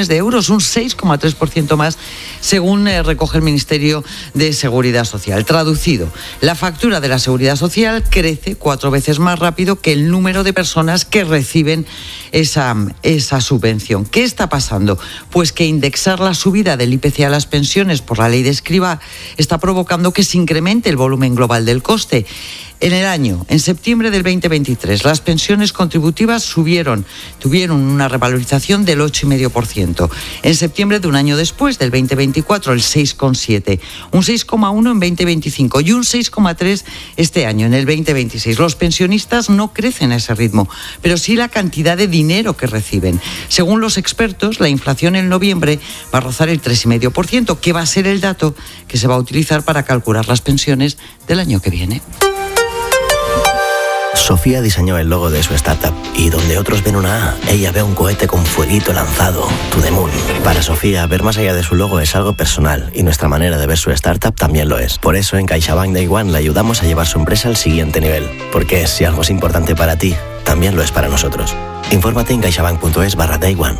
de euros, un 6,3% más, según recoge el Ministerio de Seguridad Social. Traducido, la factura de la Seguridad Social crece 4 veces más rápido que el número de personas que reciben esa subvención. ¿Qué está pasando? Pues que indexar la subida del IPC a las pensiones por la ley de Escrivá está provocando que se incremente el volumen global del coste. En septiembre del 2023, las pensiones contributivas tuvieron una revalorización del 8,5%. En septiembre de un año después, del 2024, el 6,7%, un 6,1% en 2025 y un 6,3% este año, en el 2026. Los pensionistas no crecen a ese ritmo, pero sí la cantidad de dinero que reciben. Según los expertos, la inflación en noviembre va a rozar el 3,5%, que va a ser el dato que se va a utilizar para calcular las pensiones del año que viene. Sofía diseñó el logo de su startup y donde otros ven una A, ella ve un cohete con fueguito lanzado, To The Moon. Para Sofía, ver más allá de su logo es algo personal y nuestra manera de ver su startup también lo es. Por eso en CaixaBank Day One le ayudamos a llevar su empresa al siguiente nivel. Porque si algo es importante para ti, también lo es para nosotros. Infórmate en caixabank.es/Day One.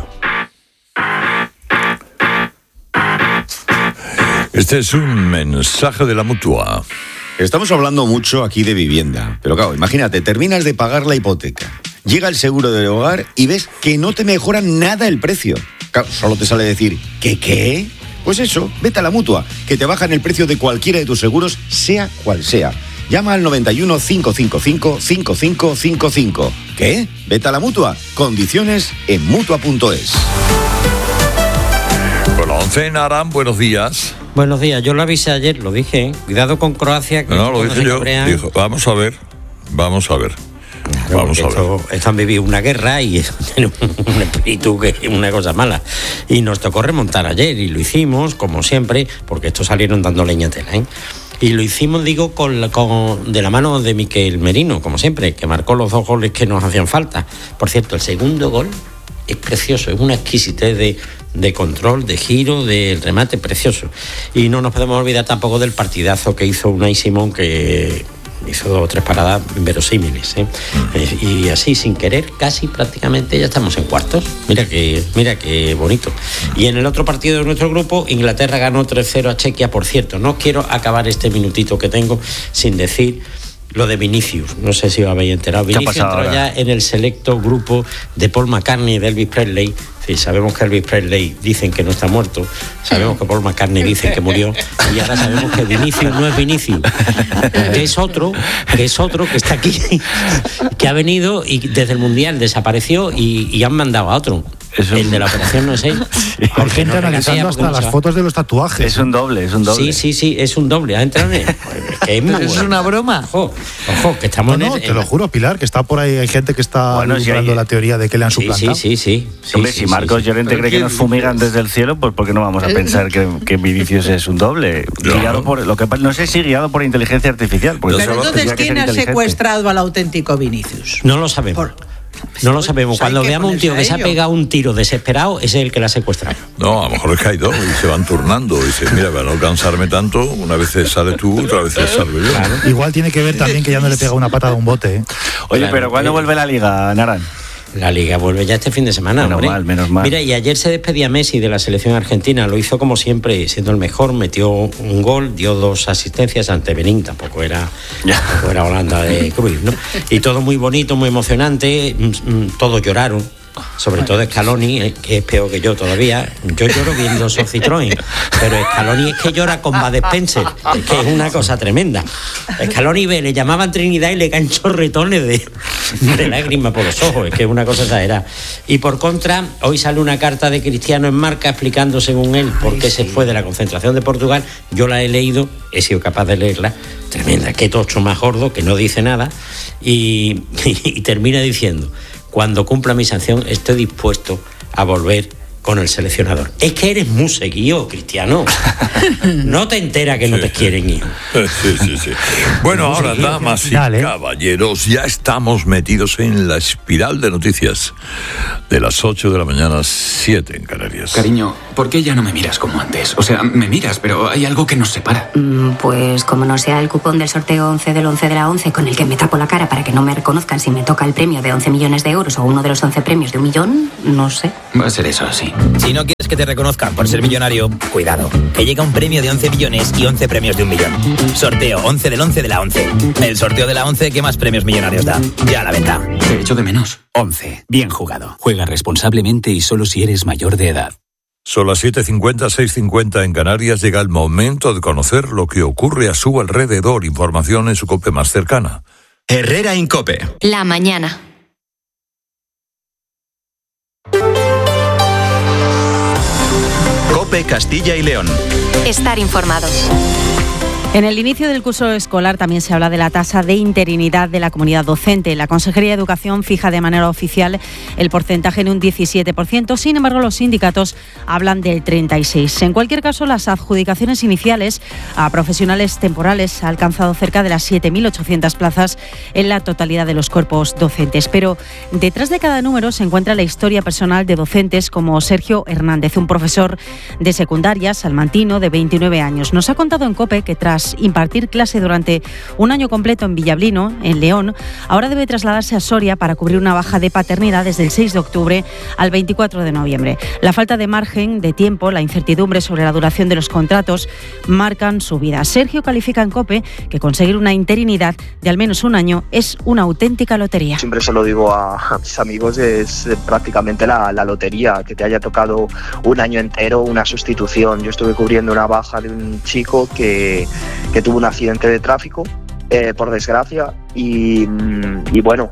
Este es un mensaje de la Mutua. Estamos hablando mucho aquí de vivienda, pero claro, imagínate, terminas de pagar la hipoteca, llega el seguro del hogar y ves que no te mejoran nada el precio. Claro, solo te sale decir, ¿qué? Pues eso, vete a la Mutua, que te bajan el precio de cualquiera de tus seguros, sea cual sea. Llama al 91 555 5555. ¿Qué? Vete a la Mutua. Condiciones en Mutua.es. Con la 11 en Aram, buenos días. Buenos días, yo lo avisé ayer, lo dije, cuidado con Croacia. Que no, lo dije yo, dijo, vamos a ver. Claro, esto han vivido una guerra y tiene un espíritu que es una cosa mala. Y nos tocó remontar ayer y lo hicimos, como siempre, porque estos salieron dando leña a tela, ¿eh? Y lo hicimos, digo, de la mano de Miquel Merino, como siempre, que marcó los 2 goles que nos hacían falta. Por cierto, el segundo gol es precioso, es una exquisitez de control, de giro, de remate, precioso. Y no nos podemos olvidar tampoco del partidazo que hizo Unai Simón, que hizo 2 o 3 paradas inverosímiles, ¿eh? Y así, sin querer, casi prácticamente ya estamos en cuartos. Mira qué bonito. Y en el otro partido de nuestro grupo, Inglaterra ganó 3-0 a Chequia. Por cierto, no quiero acabar este minutito que tengo sin decir lo de Vinicius. No sé si os habéis enterado. Vinicius entró ya en el selecto grupo de Paul McCartney y de Elvis Presley. Sí, sabemos que Elvis Presley dicen que no está muerto, sabemos que Paul McCartney dicen que murió, y ahora sabemos que Vinicius no es Vinicius, que es otro que está aquí, que ha venido y desde el Mundial desapareció y han mandado a otro. El de la operación no es él. Hay gente analizando hasta las fotos de los tatuajes. Es un doble. Sí, es un doble. Ha entrado en es una broma. Ojo, que estamos te lo juro, Pilar, que está por ahí, hay gente que está buscando la teoría de que le han suplantado. Sí. Hombre, si Marcos Llorente cree que nos fumigan desde el cielo, pues ¿por qué no vamos a pensar que Vinicius es un doble? Guiado por no sé si guiado por inteligencia artificial. Pero entonces, ¿quién ha secuestrado al auténtico Vinicius? No lo sabemos. No lo sabemos. Cuando veamos un tío que se ha pegado un tiro desesperado, ese es el que la ha secuestrado. No, a lo mejor es que hay 2 y se van turnando. Y dice, mira, para no cansarme tanto, una vez sale tú, otra vez salgo yo. Claro. Igual tiene que ver también que ya no le pega una patada a un bote, ¿eh? Oye, pero ¿cuándo vuelve la Liga, Naran? La Liga vuelve ya este fin de semana, menos mal. Mira, y ayer se despedía Messi de la selección argentina, lo hizo como siempre, siendo el mejor, metió un gol, dio 2 asistencias ante Benín, tampoco era Holanda de Cruyff, ¿no? Y todo muy bonito, muy emocionante, todos lloraron. Sobre todo Scaloni, que es peor que yo todavía. Yo lloro viendo Citroën, pero Scaloni es que llora con Bud Spencer, es que es una cosa tremenda. Scaloni le llamaban Trinidad y le caen chorretones de lágrimas por los ojos, es que es una cosa exagerada. Y por contra, hoy sale una carta de Cristiano en Marca explicando, según él, por qué se fue de la concentración de Portugal. Yo la he leído, he sido capaz de leerla, tremenda, qué tocho más gordo, que no dice nada, y termina diciendo: cuando cumpla mi sanción, estoy dispuesto a volver con el seleccionador. Es que eres muy seguido, Cristiano. No te enteras que no te quieren, hijo. Sí. Bueno, ahora, damas y caballeros, ya estamos metidos en la espiral de noticias de las 8 de la mañana, 7 en Canarias. Cariño, ¿por qué ya no me miras como antes? O sea, me miras, pero hay algo que nos separa. Pues como no sea el cupón del sorteo 11 del 11 de la 11 con el que me tapo la cara para que no me reconozcan si me toca el premio de 11 millones de euros o uno de los 11 premios de 1 millón, no sé. Va a ser eso, sí. Sony. Si no quieres que te reconozcan por ser millonario, cuidado, que llega un premio de 11 millones y 11 premios de 1 millón. Sorteo 11 del 11 de la 11. El sorteo de la 11 que más premios millonarios da. Ya a la venta. Te echo de menos. 11. Bien jugado. Juega responsablemente y solo si eres mayor de edad. Son las 7:50, 6:50 en Canarias. Llega el momento de conocer lo que ocurre a su alrededor. Información en su COPE más cercana. Herrera en COPE. La mañana. COPE Castilla y León. Estar informado. En el inicio del curso escolar también se habla de la tasa de interinidad de la comunidad docente. La Consejería de Educación fija de manera oficial el porcentaje en un 17%, sin embargo los sindicatos hablan del 36%. En cualquier caso, las adjudicaciones iniciales a profesionales temporales han alcanzado cerca de las 7.800 plazas en la totalidad de los cuerpos docentes. Pero detrás de cada número se encuentra la historia personal de docentes como Sergio Hernández, un profesor de secundaria salmantino de 29 años. Nos ha contado en COPE que tras impartir clase durante un año completo en Villablino, en León, ahora debe trasladarse a Soria para cubrir una baja de paternidad desde el 6 de octubre al 24 de noviembre. La falta de margen de tiempo, la incertidumbre sobre la duración de los contratos marcan su vida. Sergio califica en COPE que conseguir una interinidad de al menos un año es una auténtica lotería. Siempre se lo digo a mis amigos, es prácticamente la lotería, que te haya tocado un año entero una sustitución. Yo estuve cubriendo una baja de un chico que tuvo un accidente de tráfico, por desgracia, y bueno,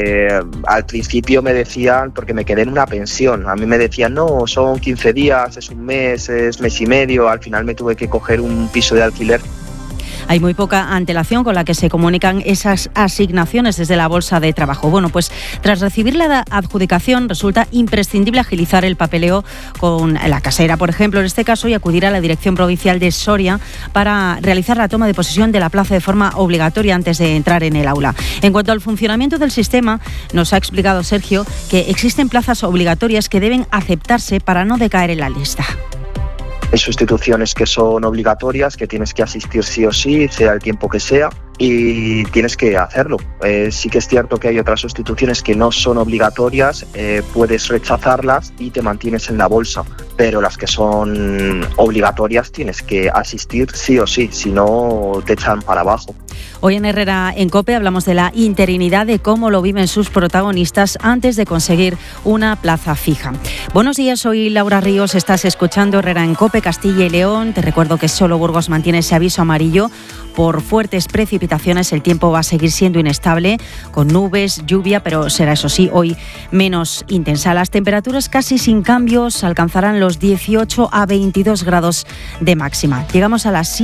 al principio me decían, porque me quedé en una pensión, a mí me decían, no, son 15 días, es un mes, es mes y medio, al final me tuve que coger un piso de alquiler. Hay muy poca antelación con la que se comunican esas asignaciones desde la Bolsa de Trabajo. Bueno, pues tras recibir la adjudicación resulta imprescindible agilizar el papeleo con la casera, por ejemplo, en este caso, y acudir a la Dirección Provincial de Soria para realizar la toma de posesión de la plaza de forma obligatoria antes de entrar en el aula. En cuanto al funcionamiento del sistema, nos ha explicado Sergio que existen plazas obligatorias que deben aceptarse para no decaer en la lista. Hay sustituciones que son obligatorias, que tienes que asistir sí o sí, sea el tiempo que sea, y tienes que hacerlo. Sí que es cierto que hay otras sustituciones que no son obligatorias, puedes rechazarlas y te mantienes en la bolsa, pero las que son obligatorias tienes que asistir sí o sí, si no te echan para abajo. Hoy en Herrera en COPE hablamos de la interinidad, de cómo lo viven sus protagonistas antes de conseguir una plaza fija. Buenos días, soy Laura Ríos, estás escuchando Herrera en COPE Castilla y León. Te recuerdo que solo Burgos mantiene ese aviso amarillo por fuertes precipitaciones. El tiempo va a seguir siendo inestable, con nubes, lluvia, pero será, eso sí, hoy menos intensa. Las temperaturas casi sin cambios alcanzarán los 18 a 22 grados de máxima. Llegamos a las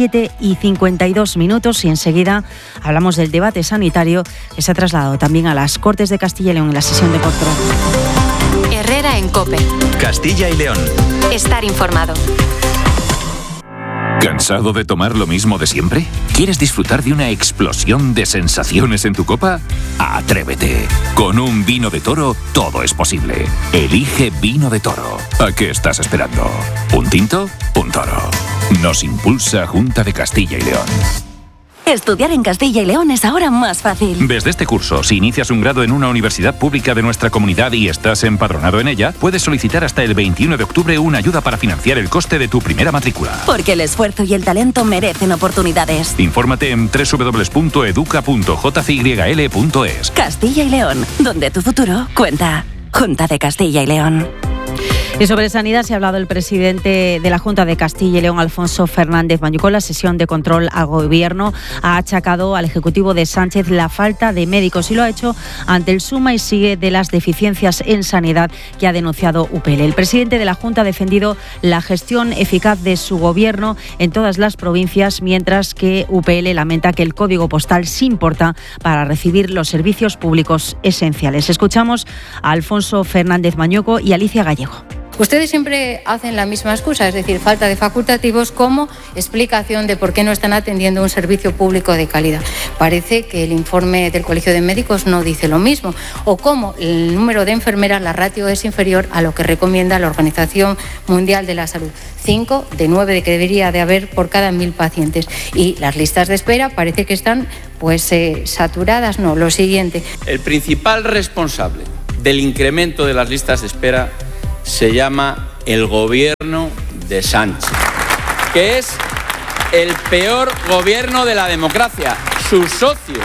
7:52 y enseguida hablamos del debate sanitario que se ha trasladado también a las Cortes de Castilla y León en la sesión de control. Herrera en COPE. Castilla y León. Estar informado. ¿Cansado de tomar lo mismo de siempre? ¿Quieres disfrutar de una explosión de sensaciones en tu copa? ¡Atrévete! Con un vino de Toro todo es posible. Elige Vino de Toro. ¿A qué estás esperando? ¿Un tinto? Un Toro. Nos impulsa Junta de Castilla y León. Estudiar en Castilla y León es ahora más fácil. Desde este curso, si inicias un grado en una universidad pública de nuestra comunidad y estás empadronado en ella, puedes solicitar hasta el 21 de octubre una ayuda para financiar el coste de tu primera matrícula. Porque el esfuerzo y el talento merecen oportunidades. Infórmate en www.educa.jcyl.es. Castilla y León, donde tu futuro cuenta. Junta de Castilla y León. Y sobre sanidad se ha hablado el presidente de la Junta de Castilla y León, Alfonso Fernández Mañuco. En la sesión de control al Gobierno ha achacado al Ejecutivo de Sánchez la falta de médicos y lo ha hecho ante el suma y sigue de las deficiencias en sanidad que ha denunciado UPL. El presidente de la Junta ha defendido la gestión eficaz de su Gobierno en todas las provincias, mientras que UPL lamenta que el código postal se importa para recibir los servicios públicos esenciales. Escuchamos a Alfonso Fernández Mañuco y Alicia Gallego. Ustedes siempre hacen la misma excusa, es decir, falta de facultativos como explicación de por qué no están atendiendo un servicio público de calidad. Parece que el informe del Colegio de Médicos no dice lo mismo. O como el número de enfermeras, la ratio es inferior a lo que recomienda la Organización Mundial de la Salud. 5 de 9 de que debería de haber por cada 1.000 pacientes. Y las listas de espera parece que están saturadas. No, lo siguiente. El principal responsable del incremento de las listas de espera se llama el gobierno de Sánchez, que es el peor gobierno de la democracia. Sus socios,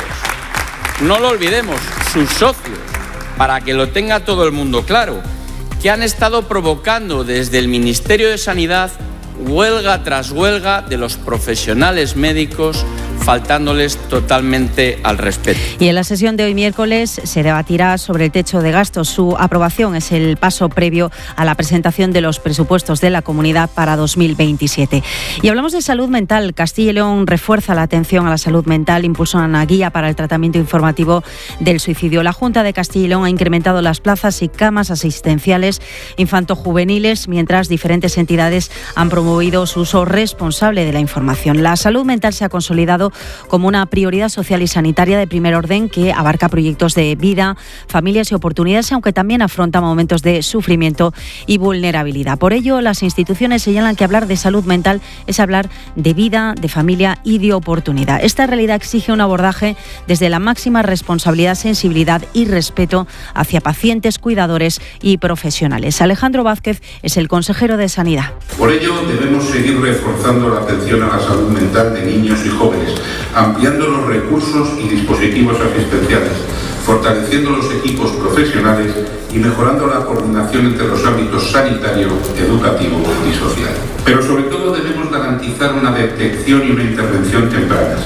no lo olvidemos, sus socios, para que lo tenga todo el mundo claro, que han estado provocando desde el Ministerio de Sanidad huelga tras huelga de los profesionales médicos, faltándoles totalmente al respeto. Y en la sesión de hoy miércoles se debatirá sobre el techo de gastos. Su aprobación es el paso previo a la presentación de los presupuestos de la comunidad para 2027. Y hablamos de salud mental. Castilla y León refuerza la atención a la salud mental, impulsa una guía para el tratamiento informativo del suicidio. La Junta de Castilla y León ha incrementado las plazas y camas asistenciales infanto-juveniles, mientras diferentes entidades han promovido su uso responsable de la información. La salud mental se ha consolidado como una prioridad social y sanitaria de primer orden que abarca proyectos de vida, familias y oportunidades, aunque también afronta momentos de sufrimiento y vulnerabilidad. Por ello, las instituciones señalan que hablar de salud mental es hablar de vida, de familia y de oportunidad. Esta realidad exige un abordaje desde la máxima responsabilidad, sensibilidad y respeto hacia pacientes, cuidadores y profesionales. Alejandro Vázquez es el consejero de Sanidad. Por ello, debemos seguir reforzando la atención a la salud mental de niños y jóvenes, ampliando los recursos y dispositivos asistenciales, fortaleciendo los equipos profesionales y mejorando la coordinación entre los ámbitos sanitario, educativo y social. Pero sobre todo debemos garantizar una detección y una intervención tempranas.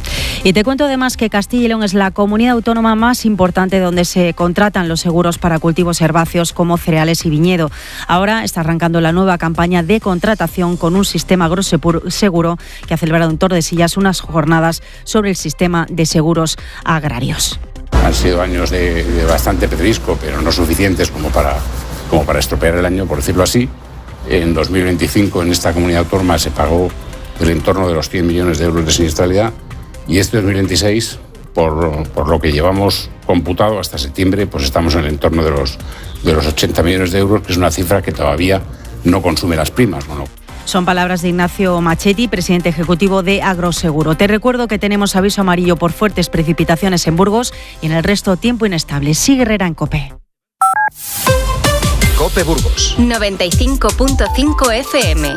Y te cuento además que Castilla y León es la comunidad autónoma más importante donde se contratan los seguros para cultivos herbáceos como cereales y viñedo. Ahora está arrancando la nueva campaña de contratación con un sistema agroseguro que ha celebrado en Tordesillas unas jornadas sobre el sistema de seguros agrarios. Han sido años de bastante pedrisco, pero no suficientes como para estropear el año, por decirlo así. En 2025 en esta comunidad autónoma se pagó el entorno de los 100 millones de euros de siniestralidad. Y este 2026, por lo que llevamos computado hasta septiembre, pues estamos en el entorno de los 80 millones de euros, que es una cifra que todavía no consume las primas. Bueno. Son palabras de Ignacio Machetti, presidente ejecutivo de Agroseguro. Te recuerdo que tenemos aviso amarillo por fuertes precipitaciones en Burgos y en el resto tiempo inestable. Sigue Herrera en COPE. COPE Burgos 95.5 FM.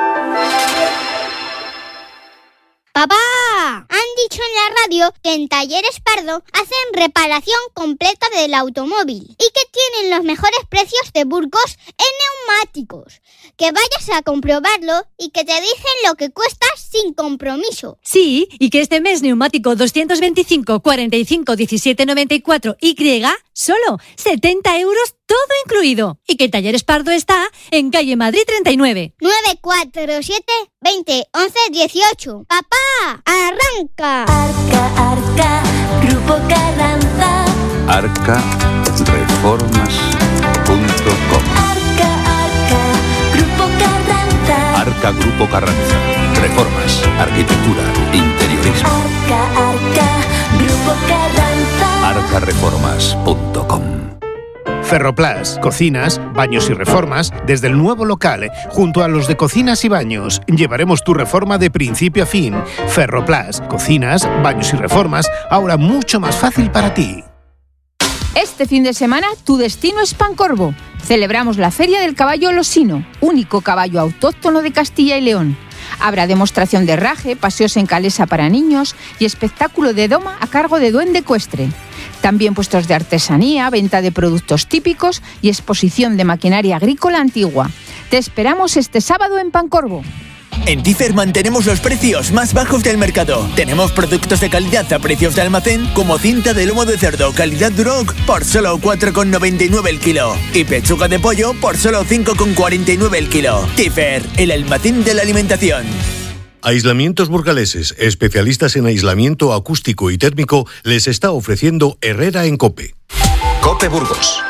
¡Papá! Han dicho en la radio que en Talleres Pardo hacen reparación completa del automóvil y que tienen los mejores precios de Burgos en neumáticos. Que vayas a comprobarlo y que te dicen lo que cuesta sin compromiso. Sí, y que este mes neumático 225 45 17 94 Y solo 70 euros todo incluido. Y que Talleres Pardo está en calle Madrid 39. 947 20 11 18. ¡Papá! ¡Arranca! Arca, Grupo Carranza. Arcareformas.com. Arca, Grupo Carranza. Arca Grupo Carranza. Reformas, arquitectura, interiorismo. Arca, Grupo Carranza. Arcareformas.com. Ferroplas, cocinas, baños y reformas desde el nuevo local, junto a los de cocinas y baños. Llevaremos tu reforma de principio a fin. Ferroplas, cocinas, baños y reformas, ahora mucho más fácil para ti. Este fin de semana tu destino es Pancorbo. Celebramos la Feria del Caballo Losino, único caballo autóctono de Castilla y León. Habrá demostración de herraje, paseos en calesa para niños y espectáculo de doma a cargo de Duende Ecuestre. También puestos de artesanía, venta de productos típicos y exposición de maquinaria agrícola antigua. Te esperamos este sábado en Pancorbo. En Tifer mantenemos los precios más bajos del mercado. Tenemos productos de calidad a precios de almacén, como cinta de lomo de cerdo calidad Duroc por solo 4,99 el kilo y pechuga de pollo por solo 5,49 el kilo. Tifer, el almacén de la alimentación. Aislamientos Burgaleses, especialistas en aislamiento acústico y térmico, les está ofreciendo Herrera en COPE. COPE Burgos.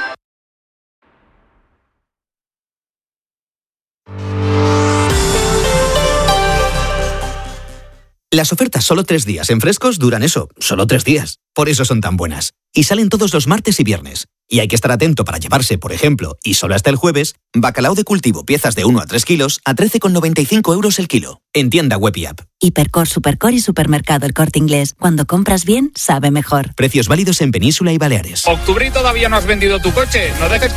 Las ofertas solo 3 días en Frescos duran eso, solo 3 días. Por eso son tan buenas. Y salen todos los martes y viernes. Y hay que estar atento para llevarse, por ejemplo, y solo hasta el jueves, bacalao de cultivo, piezas de 1 a 3 kilos, a 13,95 euros el kilo. En tienda web y app. Hipercor, Supercor y Supermercado El Corte Inglés. Cuando compras bien, sabe mejor. Precios válidos en Península y Baleares. Octubre y todavía no has vendido tu coche. No dejes que